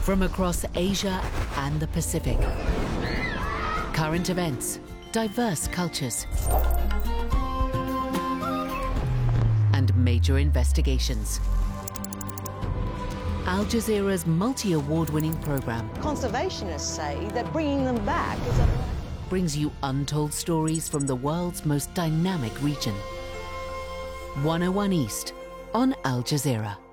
from across Asia and the Pacific. Current events, diverse cultures, and major investigations. Al Jazeera's multi-award-winning program Conservationists say that bringing them back brings you untold stories from the world's most dynamic region. 101 East on Al Jazeera.